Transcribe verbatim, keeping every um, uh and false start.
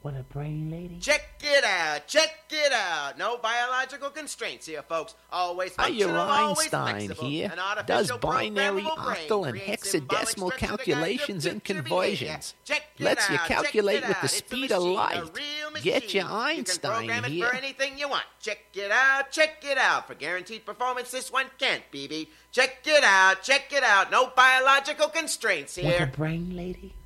What a brain, lady. Check it out, check it out. No biological constraints here, folks. Always functional, always Einstein flexible. here An artificial does binary, programmable brain octal, and creates symbolic hexadecimal structure that calculations guides your and future conversions. behavior. Check it Lets you out, check calculate it with the out. It's a speed of machine, light. a real machine. Get your You can Einstein program it here. for anything you want. Check it out, check it out. For guaranteed performance, this one can't, B B. Check it out, check it out. No biological constraints here. What a brain, lady.